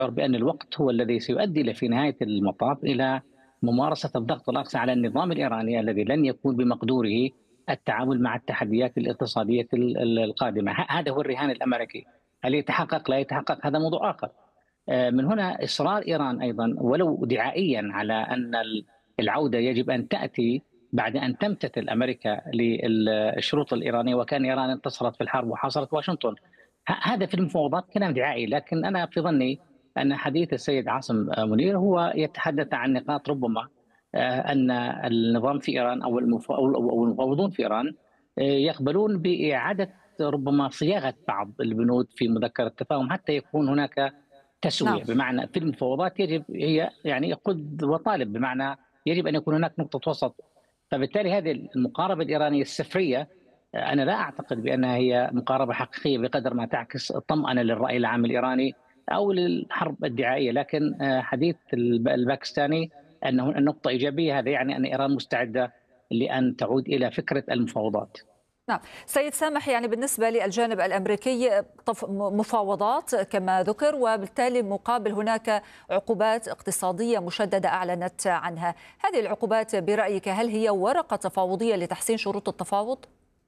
بأن الوقت هو الذي سيؤدي في نهاية المطاف إلى ممارسة الضغط الأقصى على النظام الإيراني الذي لن يكون بمقدوره التعامل مع التحديات الاقتصادية القادمة. هذا هو الرهان الأمريكي. هل يتحقق لا يتحقق هذا موضوع آخر. من هنا إصرار إيران أيضا ولو دعائيا على أن العودة يجب أن تأتي بعد أن تمتثل أمريكا للشروط الإيرانية، وكان إيران انتصرت في الحرب وحاصرت واشنطن. هذا في المفاوضات كلام دعائي، لكن أنا في ظني أن حديث السيد عاصم منير هو يتحدث عن نقاط ربما أن النظام في إيران أو المفاوضون في إيران يقبلون بإعادة ربما صياغة بعض البنود في مذكرة التفاهم حتى يكون هناك نعم. تسوية. بمعنى في المفاوضات يجب هي يعني خذ وطالب، بمعنى يجب أن يكون هناك نقطة وسط. فبالتالي هذه المقاربة الإيرانية السفرية أنا لا أعتقد بأنها هي مقاربة حقيقية بقدر ما تعكس الطمأنة للرأي العام الإيراني أو للحرب الدعائية. لكن حديث الباكستاني أنه النقطة إيجابية، هذا يعني أن إيران مستعدة لأن تعود إلى فكرة المفاوضات. نعم سيد سامح، يعني بالنسبة للجانب الأمريكي مفاوضات كما ذكر، وبالتالي مقابل هناك عقوبات اقتصادية مشددة أعلنت عنها. هذه العقوبات برأيك هل هي ورقة تفاوضية لتحسين شروط التفاوض؟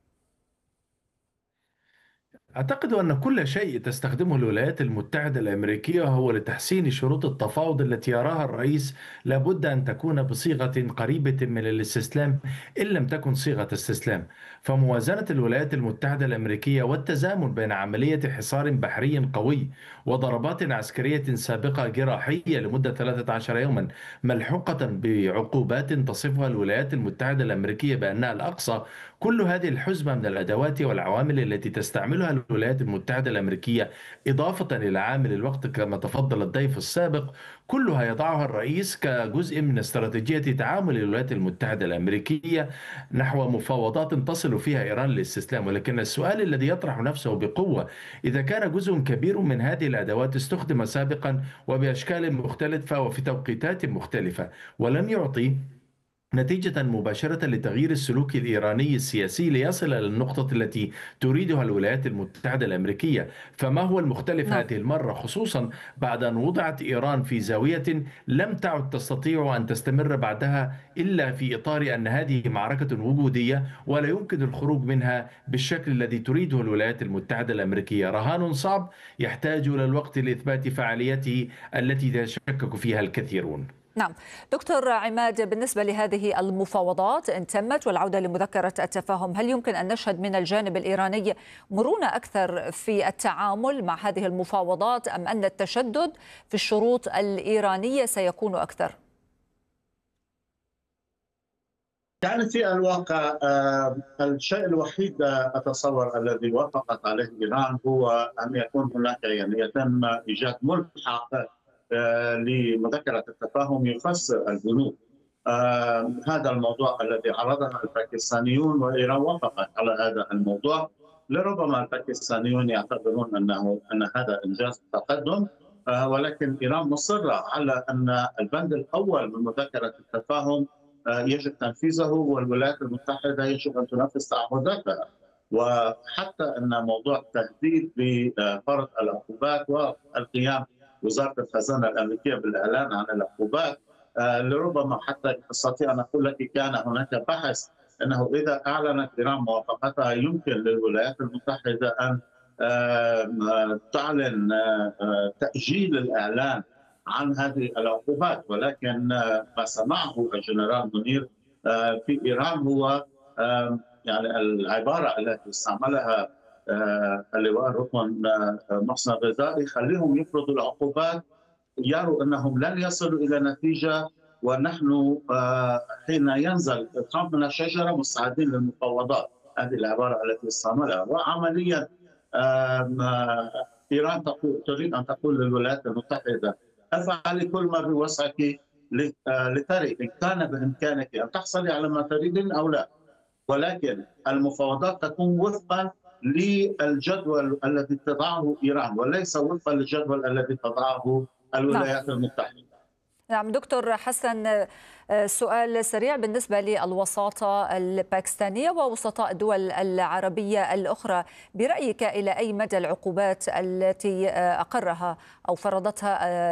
أعتقد أن كل شيء تستخدمه الولايات المتحدة الأمريكية هو لتحسين شروط التفاوض التي يراها الرئيس لابد أن تكون بصيغة قريبة من الاستسلام إن لم تكن صيغة استسلام. فموازنة الولايات المتحدة الأمريكية والتزامن بين عملية حصار بحري قوي وضربات عسكرية سابقة جراحية لمدة 13 يوما ملحوقة بعقوبات تصفها الولايات المتحدة الأمريكية بأنها الأقصى، كل هذه الحزمة من الأدوات والعوامل التي تستعملها الولايات المتحدة الأمريكية إضافة إلى عامل الوقت كما تفضل الضيف السابق، كلها يضعها الرئيس كجزء من استراتيجية تعامل الولايات المتحدة الأمريكية نحو مفاوضات تصل فيها إيران للاستسلام. ولكن السؤال الذي يطرح نفسه بقوة، إذا كان جزء كبير من هذه الأدوات استخدم سابقا وبأشكال مختلفة وفي توقيتات مختلفة ولم يعطي نتيجة مباشرة لتغيير السلوك الإيراني السياسي ليصل إلى النقطة التي تريدها الولايات المتحدة الأمريكية، فما هو المختلف نعم. هذه المرة، خصوصا بعد أن وضعت إيران في زاوية لم تعد تستطيع أن تستمر بعدها إلا في إطار أن هذه معركة وجودية ولا يمكن الخروج منها بالشكل الذي تريده الولايات المتحدة الأمريكية. رهان صعب يحتاج إلى الوقت لإثبات فعاليته التي يتشكك فيها الكثيرون. نعم دكتور عماد، بالنسبة لهذه المفاوضات إن تمت والعودة لمذكرة التفاهم، هل يمكن أن نشهد من الجانب الإيراني مرونة أكثر في التعامل مع هذه المفاوضات، أم أن التشدد في الشروط الإيرانية سيكون أكثر؟ يعني في الواقع الشيء الوحيد أتصور الذي وافقت عليه إيران هو أن يكون هناك يعني يتم إيجاد ملحق لمذكرة التفاهم يفسر البنود. هذا الموضوع الذي عرضه الباكستانيون وإيران وافقت على هذا الموضوع. لربما الباكستانيون يعتبرون أن هذا إنجاز تقدم، ولكن إيران مصرة على أن البند الأول من مذكرة التفاهم يجب تنفيذه، والولايات المتحدة يجب أن تنفذ تعهداتها. وحتى أن موضوع التهديد بفرض العقوبات والقيام وزارة الخزانة الأمريكية بالإعلان عن العقوبات، لربما حتى أستطيع أن أقول لك كان هناك بحث أنه إذا أعلنت إيران موافقتها يمكن للولايات المتحدة أن تعلن تأجيل الإعلان عن هذه العقوبات. ولكن ما سمعه الجنرال منير في إيران هو يعني العبارة التي استعملها اللواء الركن محسن الغذائي: خليهم يفرضوا العقوبات، يروا أنهم لن يصلوا إلى نتيجة، ونحن حين ينزل ترامب من الشجرة مستعدين للمفاوضات. هذه العبارة التي استعملها. وعمليا إيران تريد أن تقول للولايات المتحدة: افعلي كل ما بوسعك لتري إن كان بإمكانك أن تحصلي على ما تريدين أو لا، ولكن المفاوضات تكون وفقا للجدول الذي تضعه إيران وليس وفقا للجدول الذي تضعه نعم. الولايات المتحدة. نعم دكتور حسن، سؤال سريع بالنسبة للوساطة الباكستانية ووسطاء الدول العربية الأخرى، برأيك إلى أي مدى العقوبات التي أقرها أو فرضتها